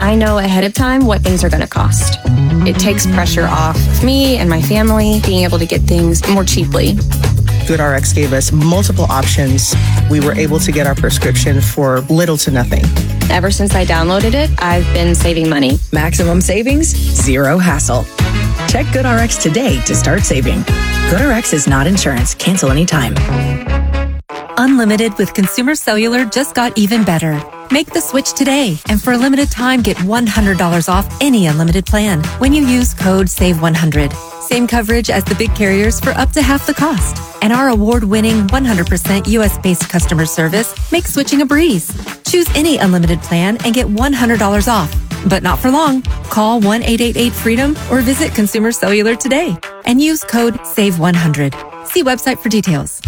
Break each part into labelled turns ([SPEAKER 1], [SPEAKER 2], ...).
[SPEAKER 1] I know ahead of time what things are going to cost. It takes pressure off me and my family being able to get things more cheaply.
[SPEAKER 2] GoodRx gave us multiple options. We were able to get our prescription for little to nothing.
[SPEAKER 1] Ever since I downloaded it, I've been saving money.
[SPEAKER 3] Maximum savings, zero hassle. Check GoodRx today to start saving. GoodRx is not insurance. Cancel anytime.
[SPEAKER 4] Unlimited with Consumer Cellular just got even better. Make the switch today, and for a limited time, get $100 off any unlimited plan when you use code SAVE100. Same coverage as the big carriers for up to half the cost. And our award-winning 100% U.S.-based customer service makes switching a breeze. Choose any unlimited plan and get $100 off. But not for long. Call 1-888-FREEDOM or visit Consumer Cellular today and use code SAVE100. See website for details.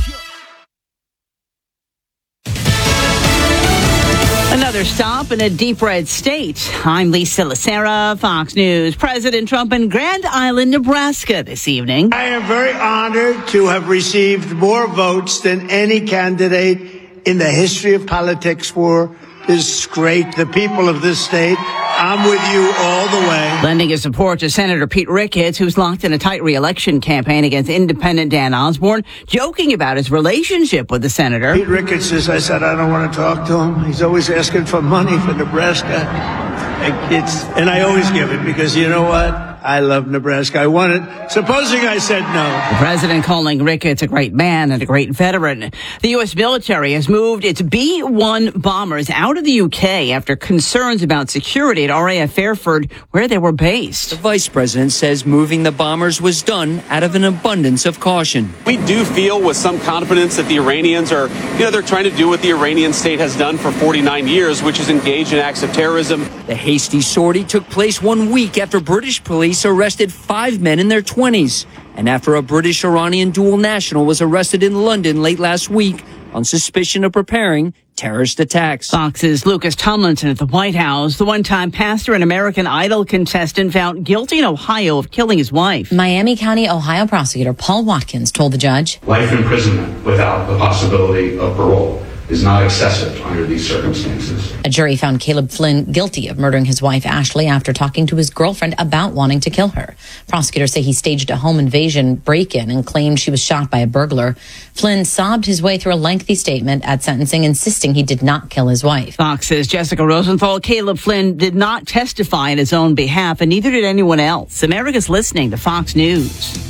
[SPEAKER 5] Another stop in a deep red state. I'm Lisa Lacera, Fox News. President Trump in Grand Island, Nebraska this evening.
[SPEAKER 6] I am very honored to have received more votes than any candidate in the history of politics for this great, the people of this state. I'm with you all the way.
[SPEAKER 5] Lending his support to Senator Pete Ricketts, who's locked in a tight re-election campaign against independent Dan Osborne, joking about his relationship with the senator.
[SPEAKER 6] Pete Ricketts says, I said, I don't want to talk to him. He's always asking for money for Nebraska. And I always give it because you know what? I love Nebraska. I want it. Supposing I said no.
[SPEAKER 5] The president calling Ricketts a great man and a great veteran. The U.S. military has moved its B-1 bombers out of the UK after concerns about security at RAF Fairford, where they were based.
[SPEAKER 7] The vice president says moving the bombers was done out of an abundance of caution.
[SPEAKER 8] We do feel with some confidence that the Iranians are, they're trying to do what the Iranian state has done for 49 years, which is engage in acts of terrorism.
[SPEAKER 7] The hasty sortie took place 1 week after British police arrested 5 men in their 20s, and after a British-Iranian dual national was arrested in London late last week on suspicion of preparing terrorist attacks.
[SPEAKER 5] Fox's Lucas Tomlinson at the White House. The one-time pastor and American Idol contestant found guilty in Ohio of killing his wife.
[SPEAKER 9] Miami County, Ohio prosecutor Paul Watkins told the judge,
[SPEAKER 10] life imprisonment without the possibility of parole is not excessive under these circumstances.
[SPEAKER 9] A jury found Caleb Flynn guilty of murdering his wife, Ashley, after talking to his girlfriend about wanting to kill her. Prosecutors say he staged a home invasion break-in and claimed she was shot by a burglar. Flynn sobbed his way through a lengthy statement at sentencing, insisting he did not kill his wife.
[SPEAKER 5] Fox's Jessica Rosenthal. Caleb Flynn did not testify in his own behalf, and neither did anyone else. America's listening to Fox News.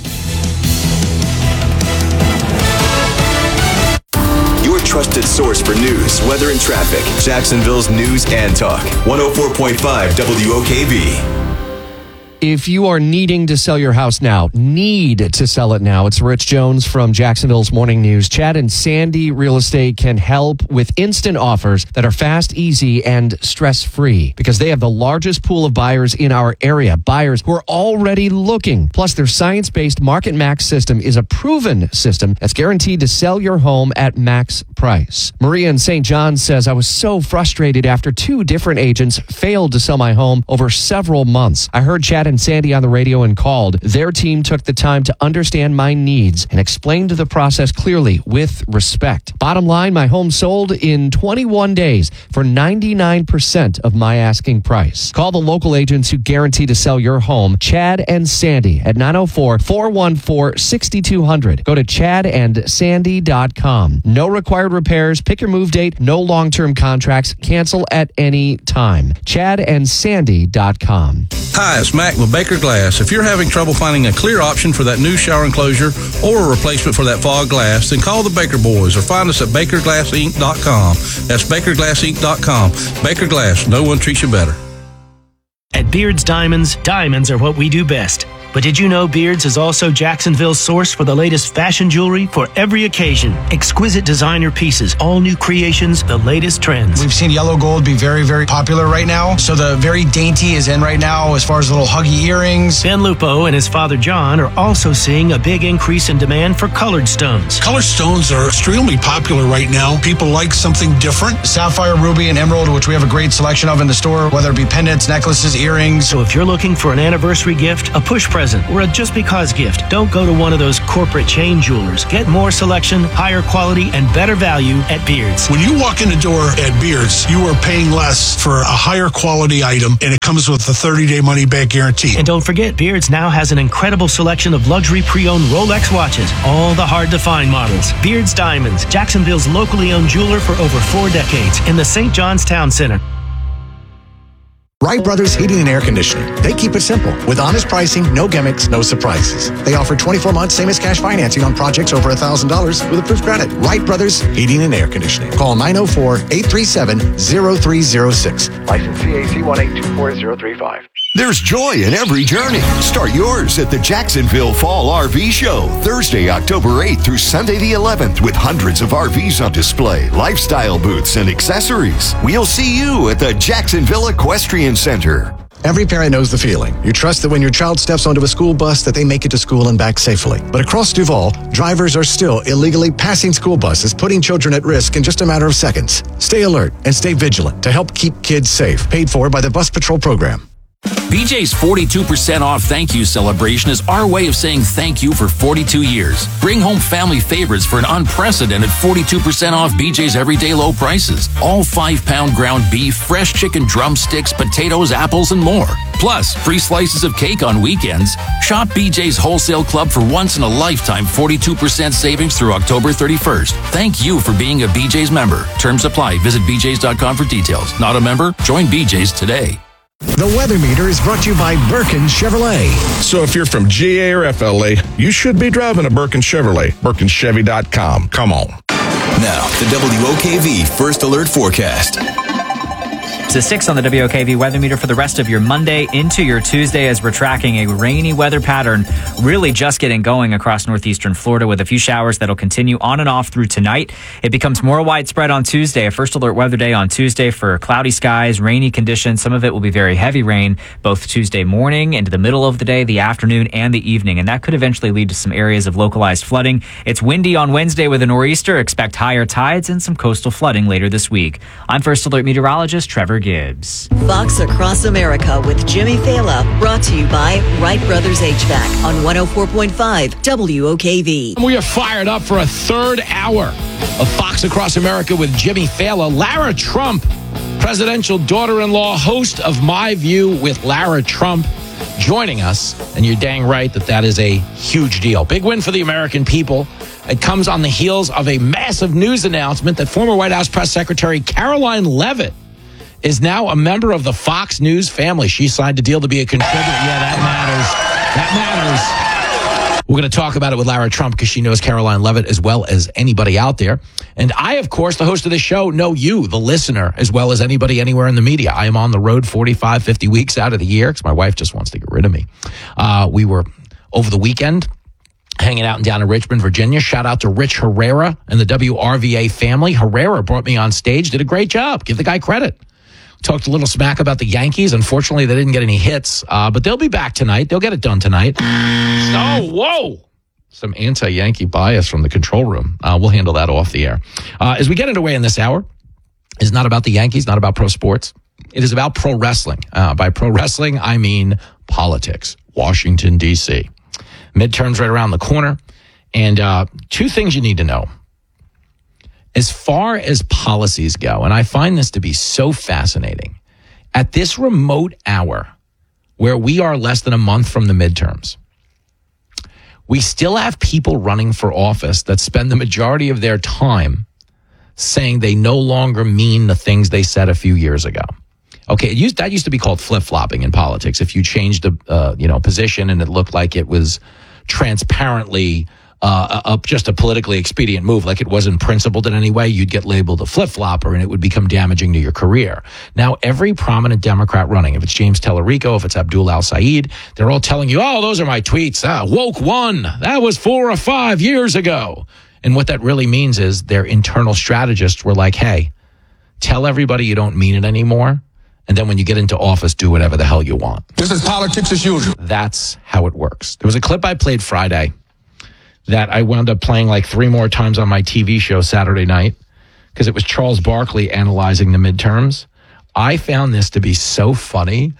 [SPEAKER 11] Trusted source for news, weather, and traffic. Jacksonville's News and Talk. 104.5 WOKV.
[SPEAKER 12] If you are needing to sell your house now, need to sell it now, it's Rich Jones from Jacksonville's Morning News. Chad and Sandy Real Estate can help with instant offers that are fast, easy, and stress-free because they have the largest pool of buyers in our area, buyers who are already looking. Plus, their science-based Market Max system is a proven system that's guaranteed to sell your home at max price. Maria in St. John says, I was so frustrated after 2 different agents failed to sell my home over several months. I heard Chad and Sandy on the radio and called. Their team took the time to understand my needs and explained the process clearly with respect. Bottom line, my home sold in 21 days for 99% of my asking price. Call the local agents who guarantee to sell your home. Chad and Sandy at 904-414-6200. Go to chadandsandy.com. No required repairs. Pick your move date. No long-term contracts. Cancel at any time. chadandsandy.com.
[SPEAKER 13] Hi, it's Mac with Baker Glass. If you're having trouble finding a clear option for that new shower enclosure or a replacement for that fog glass, then call the Baker Boys or find us at BakerGlassInc.com. That's BakerGlassInc.com. Baker Glass, no one treats you better.
[SPEAKER 14] At Beards Diamonds, diamonds are what we do best. But did you know Beards is also Jacksonville's source for the latest fashion jewelry for every occasion? Exquisite designer pieces, all new creations, the latest trends.
[SPEAKER 15] We've seen yellow gold be very, very popular right now. So the very dainty is in right now as far as little huggy earrings.
[SPEAKER 14] Ben Lupo and his father John are also seeing a big increase in demand for colored stones.
[SPEAKER 16] Colored stones are extremely popular right now. People like something different.
[SPEAKER 15] Sapphire, ruby, and emerald, which we have a great selection of in the store, whether it be pendants, necklaces, earrings.
[SPEAKER 14] So if you're looking for an anniversary gift, a push price present or a just because gift, don't go to one of those corporate chain jewelers. Get more selection, higher quality, and better value at Beard's.
[SPEAKER 16] When you walk in the door at Beard's, you are paying less for a higher quality item, and it comes with a 30-day money-back guarantee.
[SPEAKER 14] And don't forget, Beard's now has an incredible selection of luxury pre-owned Rolex watches, all the hard-to-find models. Beard's Diamonds, Jacksonville's locally owned jeweler for over 4 decades in the St. John's Town Center.
[SPEAKER 17] Wright Brothers Heating and Air Conditioning. They keep it simple. With honest pricing, no gimmicks, no surprises. They offer 24 months same as cash financing on projects over $1,000 with approved credit. Wright Brothers Heating and Air Conditioning. Call 904-837-0306. License CAC 1824035.
[SPEAKER 18] There's joy in every journey. Start yours at the Jacksonville Fall RV Show, Thursday, October 8th through Sunday the 11th, with hundreds of RVs on display, lifestyle booths, and accessories. We'll see you at the Jacksonville Equestrian Center.
[SPEAKER 17] Every parent knows the feeling. You trust that when your child steps onto a school bus that they make it to school and back safely. But across Duval, drivers are still illegally passing school buses, putting children at risk in just a matter of seconds. Stay alert and stay vigilant to help keep kids safe. Paid for by the Bus Patrol Program.
[SPEAKER 19] BJ's 42% off thank you celebration is our way of saying thank you for 42 years. Bring home family favorites for an unprecedented 42% off BJ's everyday low prices. All 5-pound ground beef, fresh chicken drumsticks, potatoes, apples, and more. Plus, free slices of cake on weekends. Shop BJ's Wholesale Club for once-in-a-lifetime 42% savings through October 31st. Thank you for being a BJ's member. Terms apply. Visit bjs.com for details. Not a member? Join BJ's today.
[SPEAKER 17] The Weather Meter is brought to you by Birkin Chevrolet.
[SPEAKER 20] So if you're from GA or FLA, you should be driving a Birkin Chevrolet. BirkinChevy.com. Come on.
[SPEAKER 11] Now, the WOKV First Alert Forecast.
[SPEAKER 21] It's a 6 on the WOKV weather meter for the rest of your Monday into your Tuesday as we're tracking a rainy weather pattern really just getting going across northeastern Florida with a few showers that'll continue on and off through tonight. It becomes more widespread on Tuesday, a first alert weather day on Tuesday for cloudy skies, rainy conditions. Some of it will be very heavy rain both Tuesday morning into the middle of the day, the afternoon, and the evening, and that could eventually lead to some areas of localized flooding. It's windy on Wednesday with a nor'easter. Expect higher tides and some coastal flooding later this week. I'm First Alert meteorologist Trevor Gibbs.
[SPEAKER 22] Fox Across America with Jimmy Fala, brought to you by Wright Brothers HVAC on 104.5 WOKV.
[SPEAKER 23] We are fired up for a third hour of Fox Across America with Jimmy Fala. Lara Trump, presidential daughter-in-law, host of My View with Lara Trump, joining us. And you're dang right that is a huge deal. Big win for the American people. It comes on the heels of a massive news announcement that former White House Press Secretary Caroline Leavitt is now a member of the Fox News family. She signed a deal to be a contributor. Yeah, that matters. We're going to talk about it with Lara Trump because she knows Caroline Leavitt as well as anybody out there. And I, of course, the host of the show, know you, the listener, as well as anybody anywhere in the media. I am on the road 45, 50 weeks out of the year because my wife just wants to get rid of me. We were over the weekend hanging out down in Richmond, Virginia. Shout out to Rich Herrera and the WRVA family. Herrera brought me on stage, did a great job. Give the guy credit. Talked a little smack about the Yankees. Unfortunately, they didn't get any hits, but they'll be back tonight. They'll get it done tonight. Oh, whoa. Some anti-Yankee bias from the control room. We'll handle that off the air. As we get underway in this hour, it's not about the Yankees, not about pro sports. It is about pro wrestling. By pro wrestling, I mean politics. Washington, D.C. Midterms right around the corner. And two things you need to know. As far as policies go, and I find this to be so fascinating, at this remote hour where we are less than a month from the midterms, we still have people running for office that spend the majority of their time saying they no longer mean the things they said a few years ago. Okay, that used to be called flip-flopping in politics. If you changed a position and it looked like it was transparently just a politically expedient move, like it wasn't principled in any way, you'd get labeled a flip-flopper and it would become damaging to your career. Now, every prominent Democrat running, if it's James Tellerico, if it's Abdul Al-Sayed, they're all telling you, oh, those are my tweets. Woke one. That was 4 or 5 years ago. And what that really means is their internal strategists were like, hey, tell everybody you don't mean it anymore. And then when you get into office, do whatever the hell you want.
[SPEAKER 16] This is politics as usual.
[SPEAKER 23] That's how it works. There was a clip I played Friday that I wound up playing like 3 more times on my TV show Saturday night because it was Charles Barkley analyzing the midterms. I found this to be so funny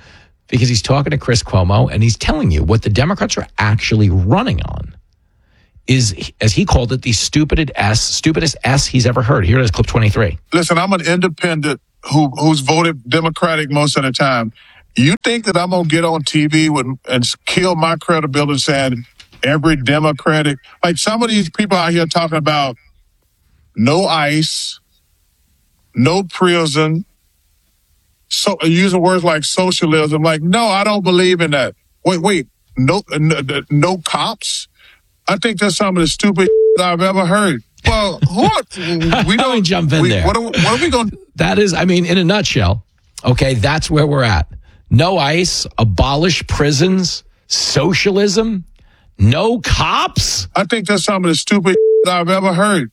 [SPEAKER 23] because he's talking to Chris Cuomo and he's telling you what the Democrats are actually running on is, as he called it, the stupidest S he's ever heard. Here it is, clip 23.
[SPEAKER 1] Listen, I'm an independent who's voted Democratic most of the time. You think that I'm going to get on TV and kill my credibility saying every Democratic, like some of these people out here talking about no ICE, no prison, so using words like socialism. Like, no, I don't believe in that. Wait, no cops? I think that's some of the stupid I've ever heard. Well, we don't
[SPEAKER 23] jump in there.
[SPEAKER 1] What are we going to do?
[SPEAKER 23] That is, I mean, in a nutshell, okay, that's where we're at. No ICE, abolish prisons, socialism, no cops?
[SPEAKER 1] I think that's some of the stupid I've ever heard.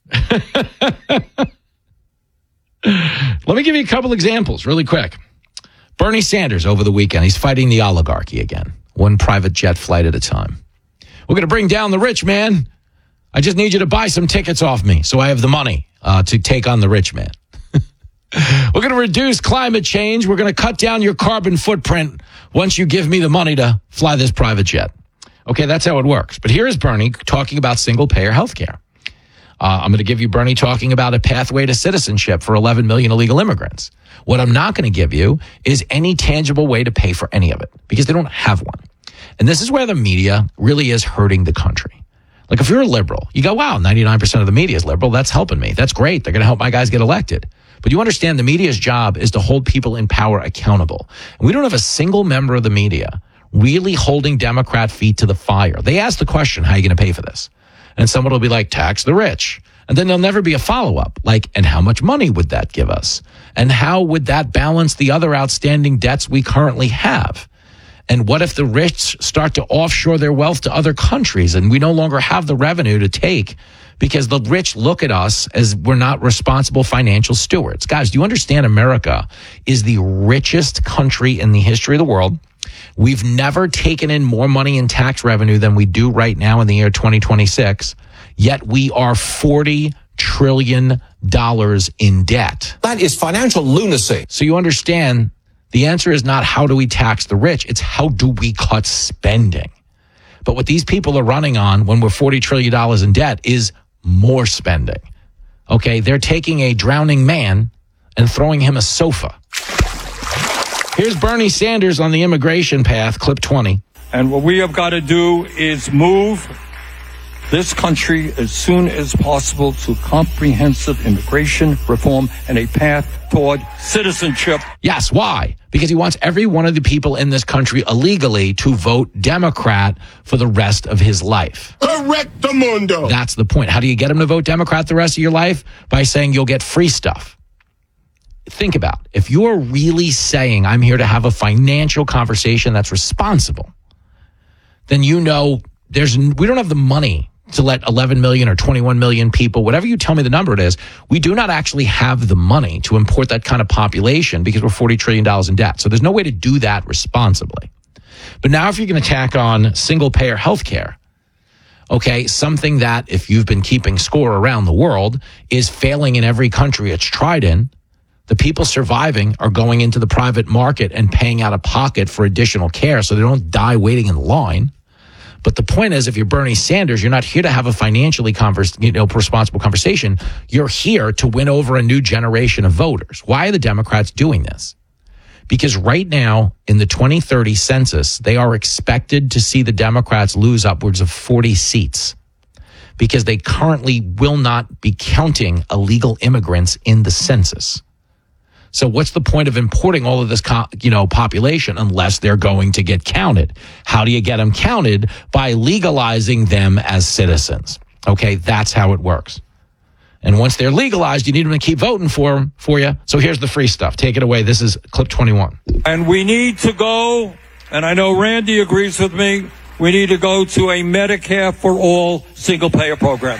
[SPEAKER 23] Let me give you a couple examples really quick. Bernie Sanders over the weekend, he's fighting the oligarchy again, one private jet flight at a time. We're going to bring down the rich man. I just need you to buy some tickets off me so I have the money to take on the rich man. We're going to reduce climate change. We're going to cut down your carbon footprint once you give me the money to fly this private jet. Okay, that's how it works. But here is Bernie talking about single-payer health care. I'm going to give you Bernie talking about a pathway to citizenship for 11 million illegal immigrants. What I'm not going to give you is any tangible way to pay for any of it because they don't have one. And this is where the media really is hurting the country. Like if you're a liberal, you go, wow, 99% of the media is liberal. That's helping me. That's great. They're going to help my guys get elected. But you understand the media's job is to hold people in power accountable. And we don't have a single member of the media really holding Democrat feet to the fire. They ask the question, how are you going to pay for this? And someone will be like, tax the rich. And then there'll never be a follow-up. Like, and how much money would that give us? And how would that balance the other outstanding debts we currently have? And what if the rich start to offshore their wealth to other countries and we no longer have the revenue to take because the rich look at us as we're not responsible financial stewards? Guys, do you understand America is the richest country in the history of the world? We've never taken in more money in tax revenue than we do right now in the year 2026, yet we are $40 trillion in debt.
[SPEAKER 2] That is financial lunacy.
[SPEAKER 23] So you understand the answer is not how do we tax the rich, it's how do we cut spending. But what these people are running on when we're $40 trillion in debt is more spending. Okay, they're taking a drowning man and throwing him a sofa. Here's Bernie Sanders on the immigration path, clip 20.
[SPEAKER 3] And what we have got to do is move this country as soon as possible to comprehensive immigration reform and a path toward citizenship.
[SPEAKER 23] Yes, why? Because he wants every one of the people in this country illegally to vote Democrat for the rest of his life.
[SPEAKER 1] Correctamundo.
[SPEAKER 23] That's the point. How do you get him to vote Democrat the rest of your life? By saying you'll get free stuff. Think about it. If you're really saying I'm here to have a financial conversation that's responsible, then you know we don't have the money to let 11 million or 21 million people, whatever you tell me the number it is, we do not actually have the money to import that kind of population because we're $40 trillion in debt. So there's no way to do that responsibly. But now if you're going to tack on single-payer health care, okay, something that if you've been keeping score around the world is failing in every country it's tried in, the people surviving are going into the private market and paying out of pocket for additional care so they don't die waiting in line. But the point is, if you're Bernie Sanders, you're not here to have a financially responsible conversation. You're here to win over a new generation of voters. Why are the Democrats doing this? Because right now, in the 2030 census, they are expected to see the Democrats lose upwards of 40 seats because they currently will not be counting illegal immigrants in the census. So what's the point of importing all of this, population unless they're going to get counted? How do you get them counted? By legalizing them as citizens. Okay, that's how it works. And once they're legalized, you need them to keep voting for you. So here's the free stuff. Take it away. This is clip 21.
[SPEAKER 3] And we need to go, and I know Randy agrees with me, we need to go to a Medicare for all single-payer program.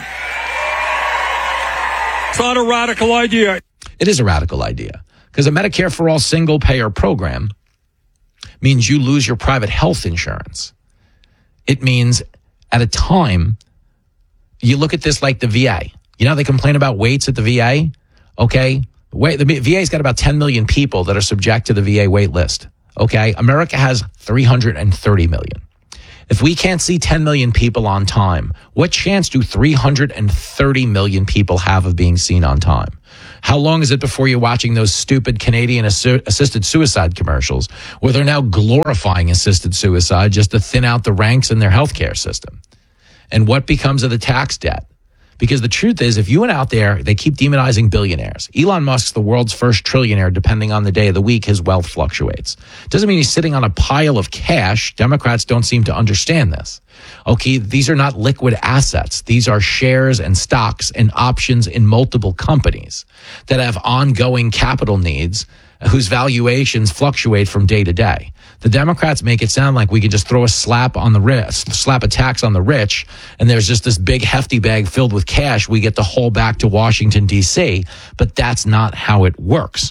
[SPEAKER 3] It's not a radical idea.
[SPEAKER 23] It is a radical idea. Because a Medicare for all single-payer program means you lose your private health insurance. It means at a time, you look at this like the VA. You know how they complain about waits at the VA? Okay, the VA's got about 10 million people that are subject to the VA wait list. Okay, America has 330 million. If we can't see 10 million people on time, what chance do 330 million people have of being seen on time? How long is it before you're watching those stupid Canadian assisted suicide commercials where they're now glorifying assisted suicide just to thin out the ranks in their healthcare system? And what becomes of the tax debt? Because the truth is, if you went out there, they keep demonizing billionaires. Elon Musk's the world's first trillionaire. Depending on the day of the week, his wealth fluctuates. Doesn't mean he's sitting on a pile of cash. Democrats don't seem to understand this. Okay, these are not liquid assets. These are shares and stocks and options in multiple companies that have ongoing capital needs whose valuations fluctuate from day to day. The Democrats make it sound like we can just throw a slap a tax on the rich, and there's just this big hefty bag filled with cash we get to haul back to Washington, D.C., but that's not how it works.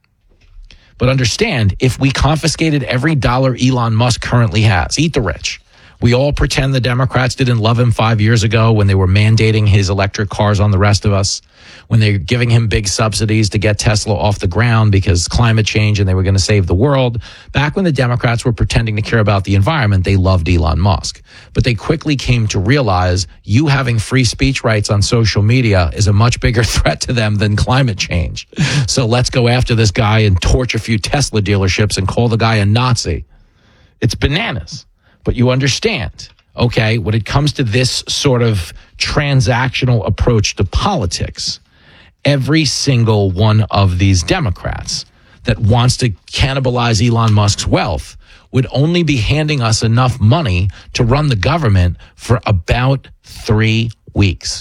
[SPEAKER 23] But understand, if we confiscated every dollar Elon Musk currently has, eat the rich. We all pretend the Democrats didn't love him 5 years ago when they were mandating his electric cars on the rest of us, when they're giving him big subsidies to get Tesla off the ground because climate change and they were going to save the world. Back when the Democrats were pretending to care about the environment, they loved Elon Musk. But they quickly came to realize you having free speech rights on social media is a much bigger threat to them than climate change. So let's go after this guy and torch a few Tesla dealerships and call the guy a Nazi. It's bananas. But you understand, okay, when it comes to this sort of transactional approach to politics, every single one of these Democrats that wants to cannibalize Elon Musk's wealth would only be handing us enough money to run the government for about 3 weeks.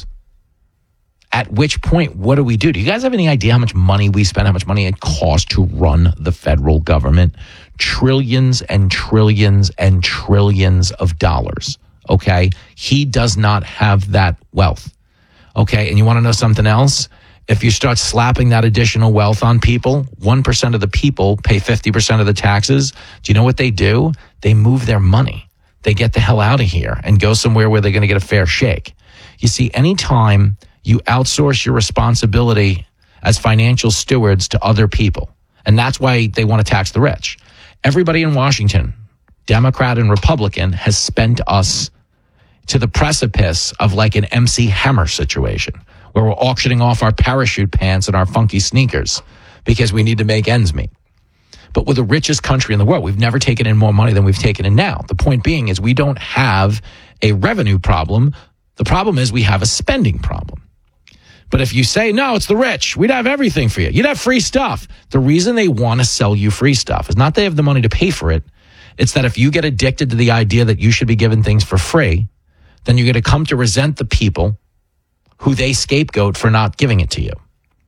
[SPEAKER 23] At which point, what do we do? Do you guys have any idea how much money we spend, how much money it costs to run the federal government? Trillions and trillions and trillions of dollars, okay? He does not have that wealth, okay? And you want to know something else? If you start slapping that additional wealth on people, 1% of the people pay 50% of the taxes. Do you know what they do? They move their money. They get the hell out of here and go somewhere where they're going to get a fair shake. You see, anytime you outsource your responsibility as financial stewards to other people, and that's why they want to tax the rich. Everybody in Washington, Democrat and Republican, has spent us to the precipice of like an MC Hammer situation where we're auctioning off our parachute pants and our funky sneakers because we need to make ends meet. But we're the richest country in the world. We've never taken in more money than we've taken in now. The point being is we don't have a revenue problem. The problem is we have a spending problem. But if you say, no, it's the rich, we'd have everything for you. You'd have free stuff. The reason they want to sell you free stuff is not they have the money to pay for it. It's that if you get addicted to the idea that you should be given things for free, then you're going to come to resent the people who they scapegoat for not giving it to you,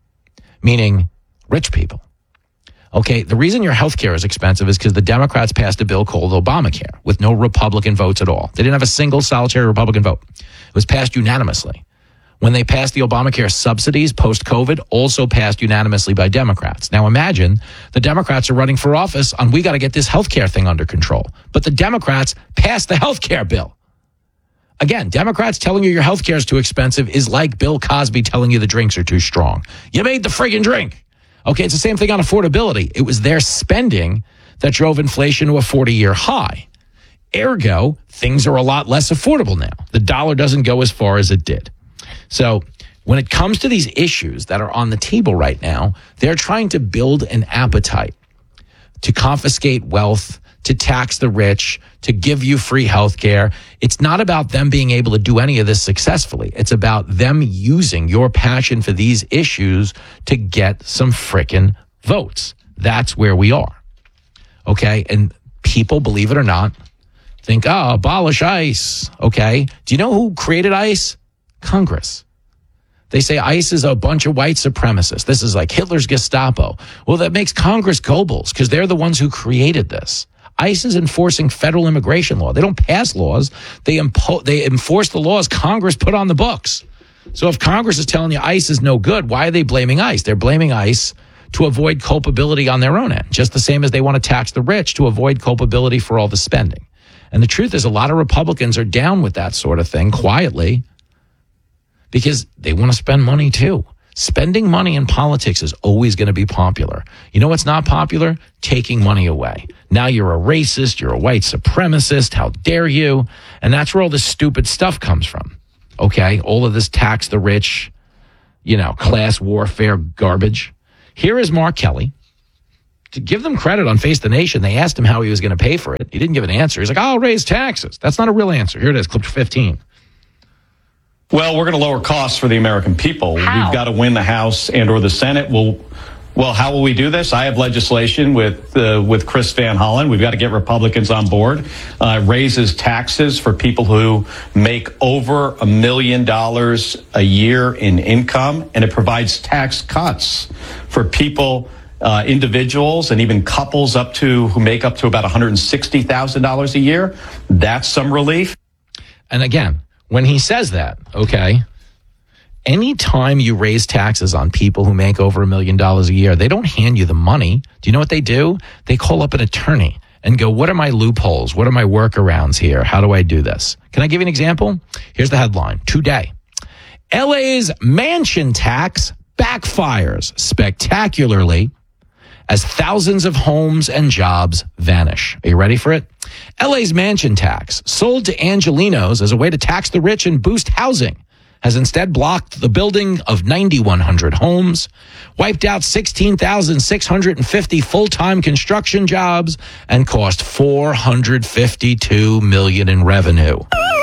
[SPEAKER 23] meaning rich people. Okay, the reason your health care is expensive is because the Democrats passed a bill called Obamacare with no Republican votes at all. They didn't have a single solitary Republican vote. It was passed unanimously. When they passed the Obamacare subsidies post-COVID, also passed unanimously by Democrats. Now imagine the Democrats are running for office on we got to get this healthcare thing under control. But the Democrats passed the healthcare bill. Again, Democrats telling you your healthcare is too expensive is like Bill Cosby telling you the drinks are too strong. You made the friggin' drink. Okay, it's the same thing on affordability. It was their spending that drove inflation to a 40-year high. Ergo, things are a lot less affordable now. The dollar doesn't go as far as it did. So when it comes to these issues that are on the table right now, they're trying to build an appetite to confiscate wealth, to tax the rich, to give you free health care. It's not about them being able to do any of this successfully. It's about them using your passion for these issues to get some frickin' votes. That's where we are. Okay? And people, believe it or not, think, oh, abolish ICE. Okay? Do you know who created ICE? Congress. They say ICE is a bunch of white supremacists. This is like Hitler's Gestapo. Well, that makes Congress Goebbels because they're the ones who created this. ICE is enforcing federal immigration law. They don't pass laws. They enforce the laws Congress put on the books. So if Congress is telling you ICE is no good, why are they blaming ICE? They're blaming ICE to avoid culpability on their own end, just the same as they want to tax the rich to avoid culpability for all the spending. And the truth is a lot of Republicans are down with that sort of thing quietly, because they want to spend money too. Spending money in politics is always going to be popular. You know what's not popular? Taking money away. Now you're a racist, you're a white supremacist, how dare you? And that's where all this stupid stuff comes from. Okay? All of this tax the rich, class warfare garbage. Here is Mark Kelly. To give them credit on Face the Nation, they asked him how he was going to pay for it. He didn't give an answer. He's like, I'll raise taxes. That's not a real answer. Here it is, clip 15.
[SPEAKER 4] Well, we're going to lower costs for the American people.
[SPEAKER 9] How?
[SPEAKER 4] We've got to win the House and or the Senate. Well, how will we do this? I have legislation with Chris Van Hollen. We've got to get Republicans on board. Raises taxes for people who make over $1 million a year in income, and it provides tax cuts for people, individuals, and even couples who make up to about $160,000 a year. That's some relief.
[SPEAKER 23] And again, when he says that, okay, anytime you raise taxes on people who make over $1 million a year, they don't hand you the money. Do you know what they do? They call up an attorney and go, what are my loopholes? What are my workarounds here? How do I do this? Can I give you an example? Here's the headline. Today, LA's mansion tax backfires spectacularly as thousands of homes and jobs vanish. Are you ready for it? LA's mansion tax, sold to Angelenos as a way to tax the rich and boost housing, has instead blocked the building of 9,100 homes, wiped out 16,650 full-time construction jobs, and cost $452 million in revenue.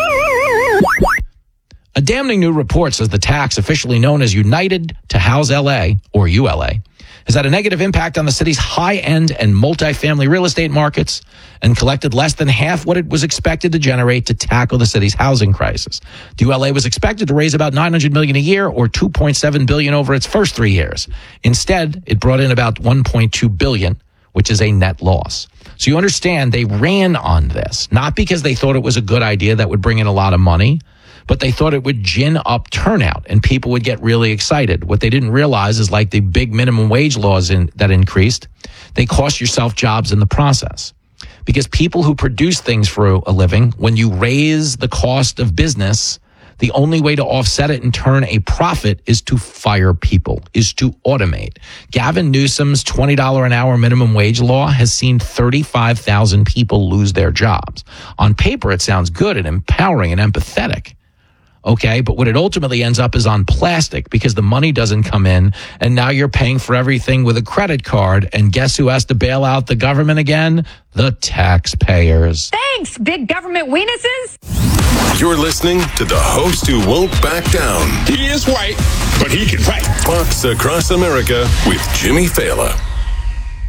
[SPEAKER 23] A damning new report says the tax, officially known as United to House LA, or ULA, has had a negative impact on the city's high-end and multifamily real estate markets and collected less than half what it was expected to generate to tackle the city's housing crisis. The ULA was expected to raise about $900 million a year, or $2.7 billion over its first 3 years. Instead, it brought in about $1.2 billion, which is a net loss. So you understand they ran on this, not because they thought it was a good idea that would bring in a lot of money, but they thought it would gin up turnout and people would get really excited. What they didn't realize is, like the big minimum wage laws that increased, they cost yourself jobs in the process. Because people who produce things for a living, when you raise the cost of business, the only way to offset it and turn a profit is to fire people, is to automate. Gavin Newsom's $20 an hour minimum wage law has seen 35,000 people lose their jobs. On paper, it sounds good and empowering and empathetic. Okay, but what it ultimately ends up is on plastic, because the money doesn't come in, and now you're paying for everything with a credit card, and guess who has to bail out the government again? The taxpayers.
[SPEAKER 6] Thanks, big government weenuses.
[SPEAKER 11] You're listening to the host who won't back down.
[SPEAKER 8] He is white, but he can fight.
[SPEAKER 11] Fox Across America with Jimmy Fallon.